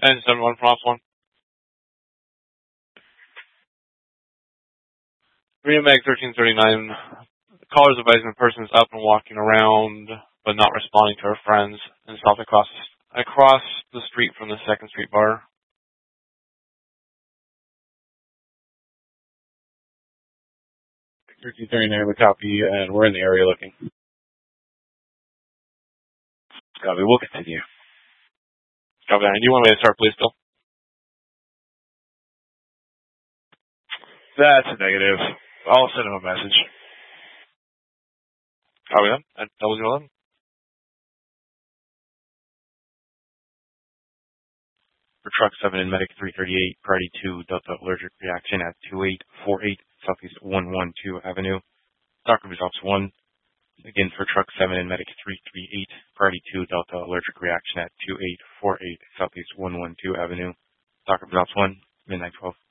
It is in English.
And 7-1 from Ops 1. Rita Meg 1339. Caller's advising the person is up and walking around, but not responding to her friends, and stopped across the street from the 2nd Street bar. 1339 with copy, and we're in the area looking. Copy, we'll continue. Copy, and do you want me to start, please, still? That's a negative. I'll send him a message. Copy them at 011. For truck 7 in Medic 338, priority 2, Delta allergic reaction at 2848 Southeast 112 Avenue. Doctor results 1. Again for truck 7 in Medic 338, priority 2, Delta allergic reaction at 2848 Southeast 112 Avenue. Doctor results 1, midnight 12.